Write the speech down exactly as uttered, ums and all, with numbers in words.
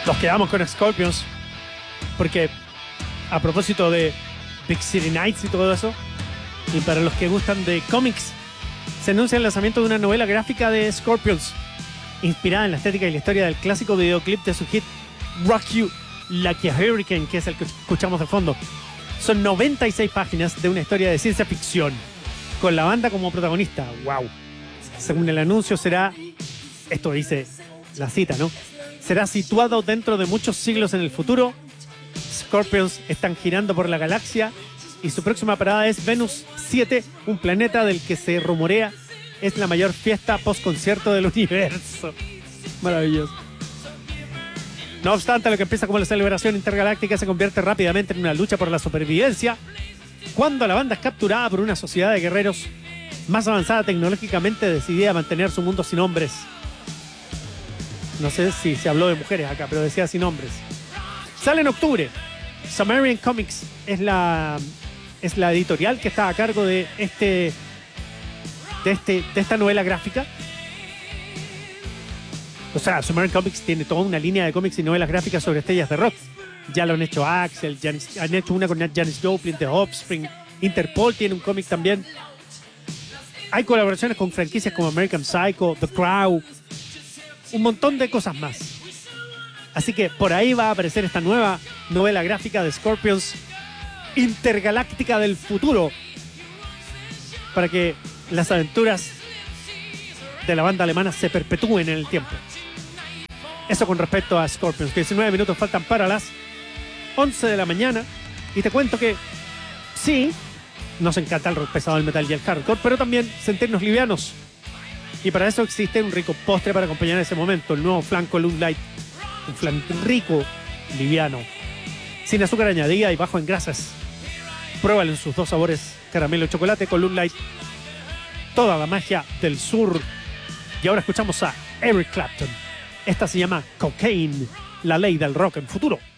Nos quedamos con Scorpions porque a propósito de Big City Nights y todo eso, y para los que gustan de cómics, se anuncia el lanzamiento de una novela gráfica de Scorpions inspirada en la estética y la historia del clásico videoclip de su hit Rock You Like a Hurricane, que es el que escuchamos de fondo. Son noventa y seis páginas de una historia de ciencia ficción con la banda como protagonista. ¡Wow! Según el anuncio será, esto dice la cita, ¿no? Será situado dentro de muchos siglos en el futuro. Scorpions están girando por la galaxia y su próxima parada es Venus siete, un planeta del que se rumorea es la mayor fiesta post-concierto del universo. Maravilloso. No obstante, lo que empieza como la celebración intergaláctica se convierte rápidamente en una lucha por la supervivencia cuando la banda es capturada por una sociedad de guerreros más avanzada tecnológicamente, decidida a mantener su mundo sin hombres. No sé si se habló de mujeres acá, pero decía sin hombres. Sale en octubre. Sumerian Comics es la, es la editorial que está a cargo de, este, de, este, de esta novela gráfica. O sea, Sumerian Comics tiene toda una línea de cómics y novelas gráficas sobre estrellas de rock. Ya lo han hecho Axel, Janis, han hecho una con Janis Joplin, The Offspring, Interpol tiene un cómic también. Hay colaboraciones con franquicias como American Psycho, The Crow, un montón de cosas más. Así que por ahí va a aparecer esta nueva novela gráfica de Scorpions, intergaláctica del futuro, para que las aventuras de la banda alemana se perpetúen en el tiempo. Eso con respecto a Scorpions. diecinueve minutos faltan para las once de la mañana. Y te cuento que sí, nos encanta el rock pesado, el metal y el hardcore, pero también sentirnos livianos. Y para eso existe un rico postre para acompañar ese momento. El nuevo flan Column Light. Un flan rico, liviano, sin azúcar añadida y bajo en grasas. Pruébalo en sus dos sabores, caramelo y chocolate. Column Light. Toda la magia del sur. Y ahora escuchamos a Eric Clapton. Esta se llama Cocaine, la ley del rock en futuro.